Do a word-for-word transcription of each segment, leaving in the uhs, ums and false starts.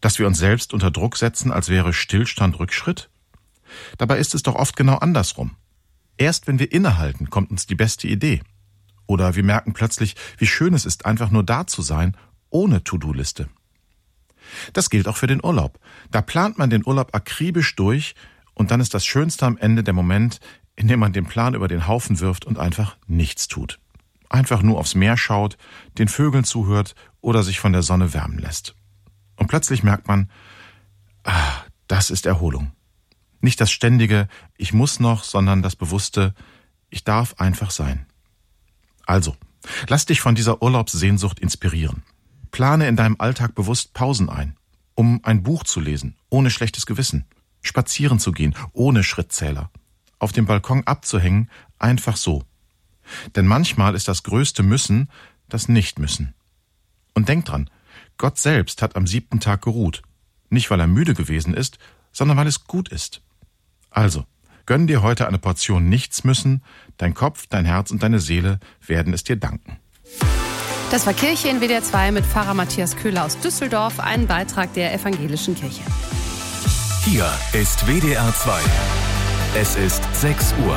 Dass wir uns selbst unter Druck setzen, als wäre Stillstand Rückschritt? Dabei ist es doch oft genau andersrum. Erst wenn wir innehalten, kommt uns die beste Idee. Oder wir merken plötzlich, wie schön es ist, einfach nur da zu sein, ohne To-Do-Liste. Das gilt auch für den Urlaub. Da plant man den Urlaub akribisch durch und dann ist das Schönste am Ende der Moment, in dem man den Plan über den Haufen wirft und einfach nichts tut. Einfach nur aufs Meer schaut, den Vögeln zuhört oder sich von der Sonne wärmen lässt. Und plötzlich merkt man, ah, das ist Erholung. Nicht das ständige Ich muss noch, sondern das bewusste Ich darf einfach sein. Also, lass dich von dieser Urlaubssehnsucht inspirieren. Plane in deinem Alltag bewusst Pausen ein, um ein Buch zu lesen, ohne schlechtes Gewissen, spazieren zu gehen, ohne Schrittzähler, auf dem Balkon abzuhängen, einfach so. Denn manchmal ist das größte Müssen das Nicht-Müssen. Und denk dran, Gott selbst hat am siebten Tag geruht. Nicht, weil er müde gewesen ist, sondern weil es gut ist. Also, gönn dir heute eine Portion Nichts-Müssen. Dein Kopf, dein Herz und deine Seele werden es dir danken. Das war Kirche in W D R zwei mit Pfarrer Matthias Köhler aus Düsseldorf, ein Beitrag der Evangelischen Kirche. Hier ist W D R zwei. Es ist sechs Uhr.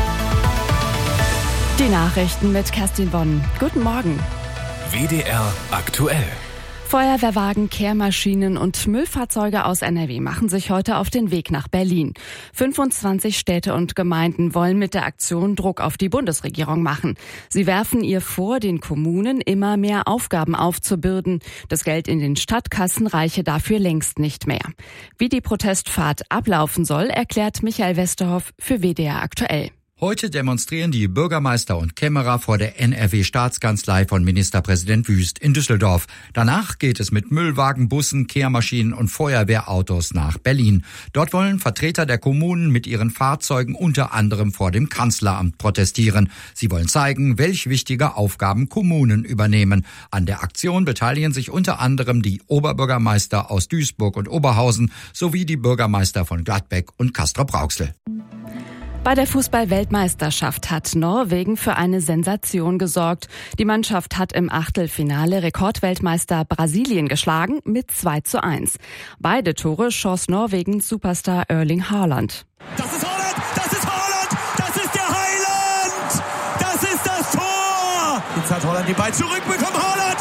Die Nachrichten mit Kerstin Bonn. Guten Morgen. W D R aktuell. Feuerwehrwagen, Kehrmaschinen und Müllfahrzeuge aus N R W machen sich heute auf den Weg nach Berlin. fünfundzwanzig Städte und Gemeinden wollen mit der Aktion Druck auf die Bundesregierung machen. Sie werfen ihr vor, den Kommunen immer mehr Aufgaben aufzubürden. Das Geld in den Stadtkassen reiche dafür längst nicht mehr. Wie die Protestfahrt ablaufen soll, erklärt Michael Westerhoff für W D R aktuell. Heute demonstrieren die Bürgermeister und Kämmerer vor der N R W-Staatskanzlei von Ministerpräsident Wüst in Düsseldorf. Danach geht es mit Müllwagen, Bussen, Kehrmaschinen und Feuerwehrautos nach Berlin. Dort wollen Vertreter der Kommunen mit ihren Fahrzeugen unter anderem vor dem Kanzleramt protestieren. Sie wollen zeigen, welch wichtige Aufgaben Kommunen übernehmen. An der Aktion beteiligen sich unter anderem die Oberbürgermeister aus Duisburg und Oberhausen sowie die Bürgermeister von Gladbeck und Castrop-Rauxel. Bei der Fußball-Weltmeisterschaft hat Norwegen für eine Sensation gesorgt. Die Mannschaft hat im Achtelfinale Rekordweltmeister Brasilien geschlagen mit zwei zu eins. Beide Tore schoss Norwegens Superstar Erling Haaland. Das ist Haaland! Das ist Haaland! Das ist der Heiland! Das ist das Tor! Jetzt hat Haaland die Ball zurückbekommen. Haaland!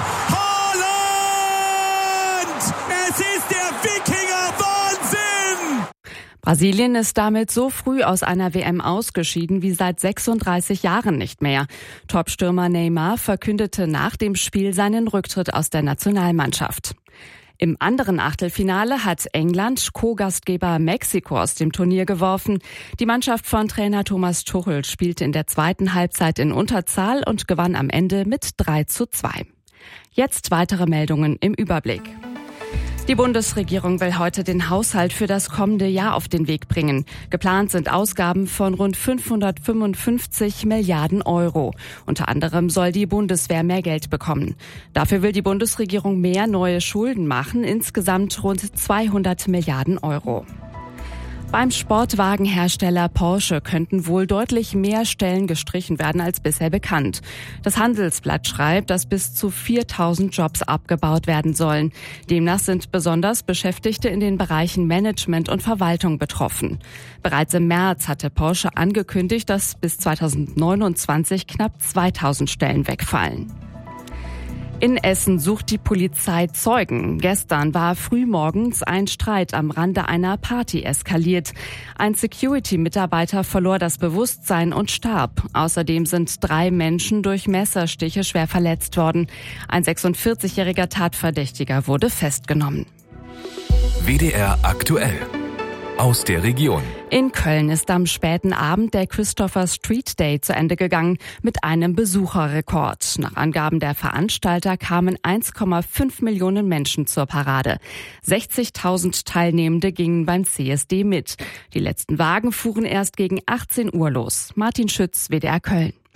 Haaland! Es ist der Wikinger! Wahnsinn! Brasilien ist damit so früh aus einer W M ausgeschieden wie seit sechsunddreißig Jahren nicht mehr. Topstürmer Neymar verkündete nach dem Spiel seinen Rücktritt aus der Nationalmannschaft. Im anderen Achtelfinale hat England Co-Gastgeber Mexiko aus dem Turnier geworfen. Die Mannschaft von Trainer Thomas Tuchel spielte in der zweiten Halbzeit in Unterzahl und gewann am Ende mit drei zu zwei. Jetzt weitere Meldungen im Überblick. Die Bundesregierung will heute den Haushalt für das kommende Jahr auf den Weg bringen. Geplant sind Ausgaben von rund fünfhundertfünfundfünfzig Milliarden Euro. Unter anderem soll die Bundeswehr mehr Geld bekommen. Dafür will die Bundesregierung mehr neue Schulden machen, insgesamt rund zweihundert Milliarden Euro. Beim Sportwagenhersteller Porsche könnten wohl deutlich mehr Stellen gestrichen werden als bisher bekannt. Das Handelsblatt schreibt, dass bis zu viertausend Jobs abgebaut werden sollen. Demnach sind besonders Beschäftigte in den Bereichen Management und Verwaltung betroffen. Bereits im März hatte Porsche angekündigt, dass bis zweitausendneunundzwanzig knapp zweitausend Stellen wegfallen. In Essen sucht die Polizei Zeugen. Gestern war frühmorgens ein Streit am Rande einer Party eskaliert. Ein Security-Mitarbeiter verlor das Bewusstsein und starb. Außerdem sind drei Menschen durch Messerstiche schwer verletzt worden. Ein sechsundvierzigjähriger Tatverdächtiger wurde festgenommen. W D R aktuell. Aus der Region. In Köln ist am späten Abend der Christopher Street Day zu Ende gegangen mit einem Besucherrekord. Nach Angaben der Veranstalter kamen eins Komma fünf Millionen Menschen zur Parade. sechzigtausend Teilnehmende gingen beim C S D mit. Die letzten Wagen fuhren erst gegen achtzehn Uhr los. Martin Schütz, W D R Köln.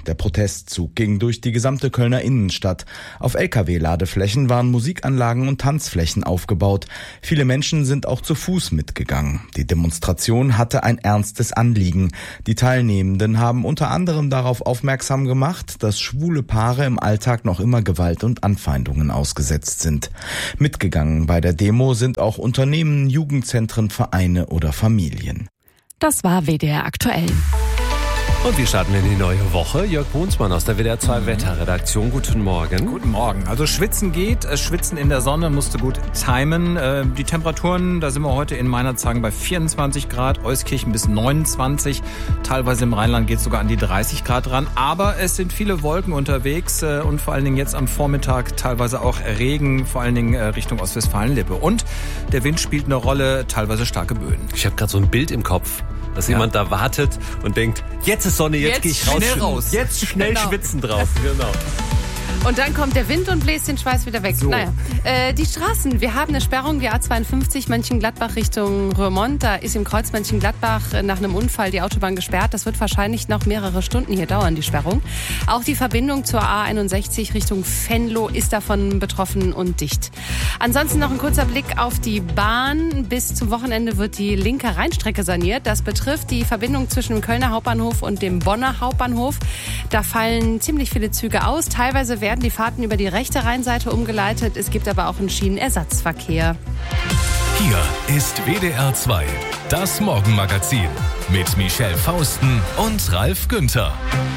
Der Protestzug ging durch die gesamte Kölner Innenstadt. Auf L K W-Ladeflächen waren Musikanlagen und Tanzflächen aufgebaut. Viele Menschen sind auch zu Fuß mitgegangen. Die Demonstration hatte ein ernstes Anliegen. Die Teilnehmenden haben unter anderem darauf aufmerksam gemacht, dass schwule Paare im Alltag noch immer Gewalt und Anfeindungen ausgesetzt sind. Mitgegangen bei der Demo sind auch Unternehmen, Jugendzentren, Vereine oder Familien. Das war W D R aktuell. Und wir starten in die neue Woche. Jörg Brunsmann aus der W D R zwei Wetterredaktion. Guten Morgen. Guten Morgen. Also schwitzen geht, schwitzen in der Sonne, musst du gut timen. Die Temperaturen, da sind wir heute in Meinerzhagen bei vierundzwanzig Grad, Euskirchen bis neunundzwanzig. Teilweise im Rheinland geht es sogar an die dreißig Grad ran. Aber es sind viele Wolken unterwegs und vor allen Dingen jetzt am Vormittag teilweise auch Regen, vor allen Dingen Richtung Ostwestfalen-Lippe. Und der Wind spielt eine Rolle, teilweise starke Böen. Ich habe gerade so ein Bild im Kopf, dass ja. jemand da wartet und denkt, jetzt ist Sonne, jetzt, jetzt gehe ich raus. Schnell raus. Jetzt schnell genau. schwitzen draußen, genau. Und dann kommt der Wind und bläst den Schweiß wieder weg. So. Naja, äh, die Straßen. Wir haben eine Sperrung, die A zweiundfünfzig Mönchengladbach Richtung Roermond. Da ist im Kreuz Mönchengladbach nach einem Unfall die Autobahn gesperrt. Das wird wahrscheinlich noch mehrere Stunden hier dauern, die Sperrung. Auch die Verbindung zur A einundsechzig Richtung Venlo ist davon betroffen und dicht. Ansonsten noch ein kurzer Blick auf die Bahn. Bis zum Wochenende wird die linke Rheinstrecke saniert. Das betrifft die Verbindung zwischen dem Kölner Hauptbahnhof und dem Bonner Hauptbahnhof. Da fallen ziemlich viele Züge aus. Teilweise werden die Fahrten über die rechte Rheinseite umgeleitet. Es gibt aber auch einen Schienenersatzverkehr. Hier ist W D R zwei, das Morgenmagazin mit Michelle Fausten und Ralf Günther.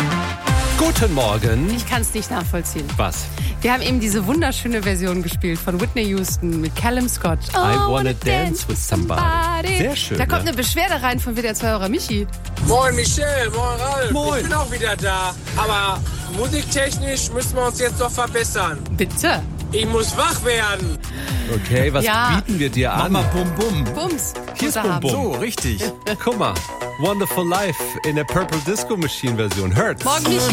Guten Morgen. Ich kann es nicht nachvollziehen. Was? Wir haben eben diese wunderschöne Version gespielt von Whitney Houston mit Callum Scott. Oh, I wanna dance with somebody. Sehr schön. Da kommt ja. eine Beschwerde rein von W D R zwei-Hörer Michi. Moin Michelle, moin Ralf. Moin. Ich bin auch wieder da. Aber musiktechnisch müssen wir uns jetzt doch verbessern. Bitte. Ich muss wach werden. Okay, was ja. bieten wir dir an? Mama Bum Bum. Bums. Hier ist Bum Bum. So, richtig. Guck mal. Wonderful Life in der Purple Disco Machine Version. Hurts. Morgen Michi.